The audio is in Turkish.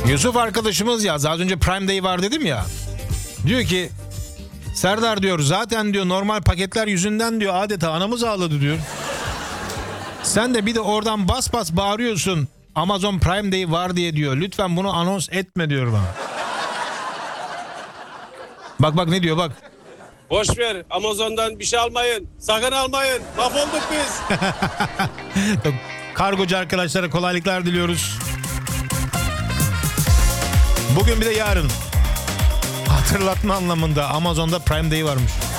Yusuf arkadaşımız ya, az önce Prime Day var dedim ya. Diyor ki Serdar diyor, zaten diyor normal paketler yüzünden diyor adeta anamız ağladı diyor. Sen de bir de oradan bas bas bağırıyorsun Amazon Prime Day var diye diyor. Lütfen bunu anons etme diyor bana. Bak ne diyor bak. Boş ver, Amazon'dan bir şey almayın. Sakın almayın. Mahvolduk biz. Kargocu arkadaşlara kolaylıklar diliyoruz. Bugün bir de yarın hatırlatma anlamında Amazon'da Prime Day varmış.